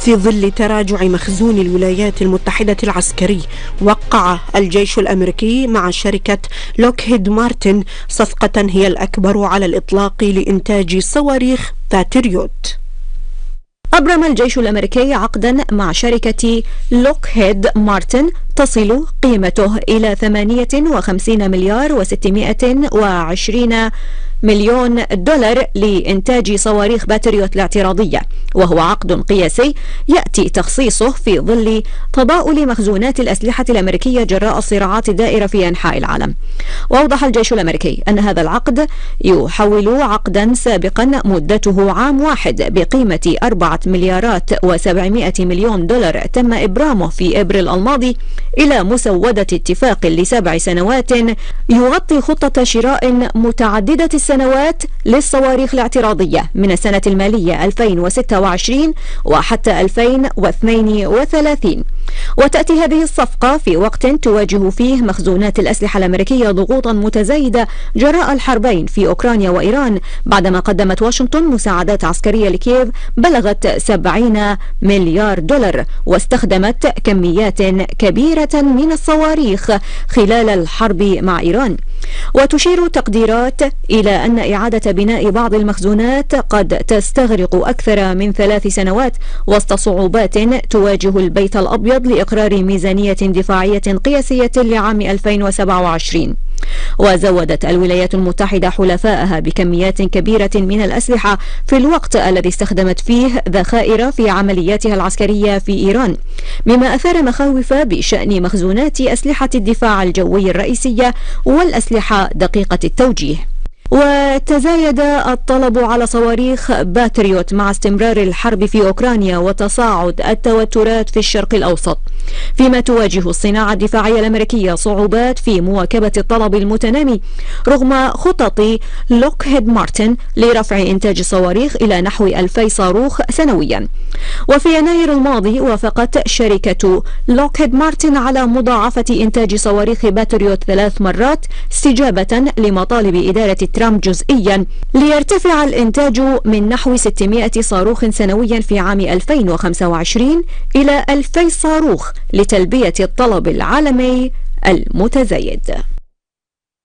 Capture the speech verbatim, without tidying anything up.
في ظل تراجع مخزون الولايات المتحدة العسكري، وقع الجيش الأمريكي مع شركة لوكهيد مارتن صفقة هي الأكبر على الإطلاق لإنتاج صواريخ باتريوت. أبرم الجيش الأمريكي عقدا مع شركة لوكهيد مارتن تصل قيمته إلى ثمانية وخمسين مليار وستمائة وعشرين مليون دولار لإنتاج صواريخ باتريوت الاعتراضية، وهو عقد قياسي يأتي تخصيصه في ظل تضاؤل مخزونات الأسلحة الأمريكية جراء الصراعات الدائرة في أنحاء العالم. وأوضح الجيش الأمريكي أن هذا العقد يحول عقدا سابقا مدته عام واحد بقيمة أربعة مليارات وسبعمائة مليون دولار تم إبرامه في إبريل الماضي إلى مسودة اتفاق لسبع سنوات يغطي خطة شراء متعددة السنوات للصواريخ الاعتراضية من السنة المالية ألفين وستة وعشرين وحتى ألفين واثنين وثلاثين. وتأتي هذه الصفقة في وقت تواجه فيه مخزونات الأسلحة الأمريكية ضغوطا متزايدة جراء الحربين في أوكرانيا وإيران، بعدما قدمت واشنطن مساعدات عسكرية لكييف بلغت سبعين مليار دولار، واستخدمت كميات كبيرة من الصواريخ خلال الحرب مع إيران. وتشير تقديرات إلى أن إعادة بناء بعض المخزونات قد تستغرق أكثر من ثلاث سنوات وسط صعوبات تواجه البيت الأبيض لإقرار ميزانية دفاعية قياسية لعام ألفين وسبعة وعشرين. وزودت الولايات المتحدة حلفائها بكميات كبيرة من الأسلحة في الوقت الذي استخدمت فيه ذخائر في عملياتها العسكرية في إيران، مما أثار مخاوف بشأن مخزونات أسلحة الدفاع الجوي الرئيسية والأسلحة دقيقة التوجيه. وتزايد الطلب على صواريخ باتريوت مع استمرار الحرب في أوكرانيا وتصاعد التوترات في الشرق الأوسط، فيما تواجه الصناعة الدفاعية الأمريكية صعوبات في مواكبة الطلب المتنامي رغم خطط لوكهيد مارتن لرفع إنتاج الصواريخ إلى نحو ألفي صاروخ سنويا. وفي يناير الماضي وافقت شركة لوكهيد مارتن على مضاعفة إنتاج صواريخ باتريوت ثلاث مرات استجابة لمطالب إدارة ترامب جزئيا ليرتفع الإنتاج من نحو ستمائة صاروخ سنويا في عام ألفين وخمسة وعشرين إلى ألفي صاروخ لتلبية الطلب العالمي المتزايد.